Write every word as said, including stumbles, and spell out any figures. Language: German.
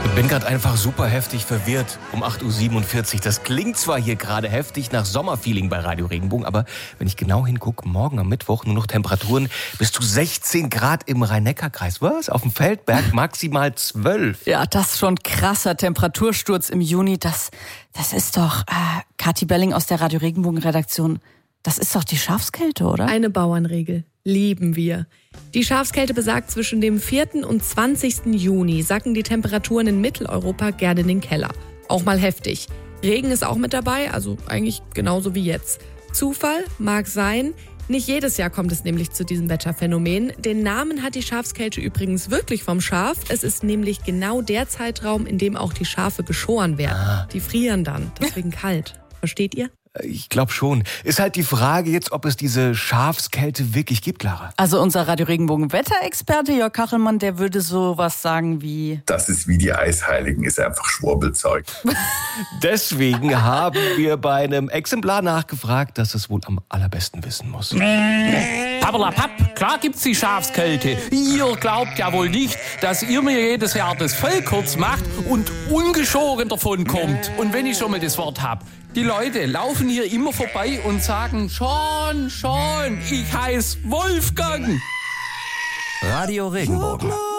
Ich bin gerade einfach super heftig verwirrt um acht Uhr siebenundvierzig. Das klingt zwar hier gerade heftig nach Sommerfeeling bei Radio Regenbogen, aber wenn ich genau hingucke, morgen am Mittwoch nur noch Temperaturen bis zu sechzehn Grad im Rhein-Neckar-Kreis. Was? Auf dem Feldberg maximal zwölf. Ja, das ist schon krasser Temperatursturz im Juni. Das, das ist doch äh, Kathi Belling aus der Radio Regenbogen-Redaktion. Das ist doch die Schafskälte, oder? Eine Bauernregel. Lieben wir. Die Schafskälte besagt, zwischen dem vierten und zwanzigsten Juni sacken die Temperaturen in Mitteleuropa gerne in den Keller. Auch mal heftig. Regen ist auch mit dabei, also eigentlich genauso wie jetzt. Zufall? Mag sein. Nicht jedes Jahr kommt es nämlich zu diesem Wetterphänomen. Den Namen hat die Schafskälte übrigens wirklich vom Schaf. Es ist nämlich genau der Zeitraum, in dem auch die Schafe geschoren werden. Ah. Die frieren dann, deswegen kalt. Versteht ihr? Ich glaube schon. Ist halt die Frage jetzt, ob es diese Schafskälte wirklich gibt, Clara. Also unser Radio Regenbogen Wetterexperte Jörg Kachelmann, der würde sowas sagen wie... Das ist wie die Eisheiligen, ist einfach Schwurbelzeug. Deswegen haben wir bei einem Exemplar nachgefragt, das es wohl am allerbesten wissen muss. Pappelapapp, klar gibt's die Schafskälte. Ihr glaubt ja wohl nicht, dass ihr mir jedes Jahr das Fell kurz macht und ungeschoren davon kommt. Und wenn ich schon mal das Wort hab, die Leute laufen hier immer vorbei und sagen, schon, schon, ich heiß Wolfgang. Radio Regenbogen.